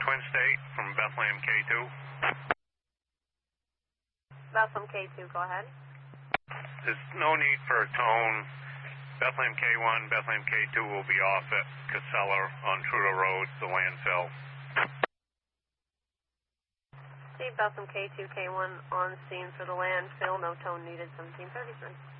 Twin State from Bethlehem K2. Bethlehem K2, go ahead. There's no need for a tone. Bethlehem K1, Bethlehem K2 will be off at Casella on Trudeau Road, the landfill. See Bethlehem K2, K1 on scene for the landfill. No tone needed, 1733.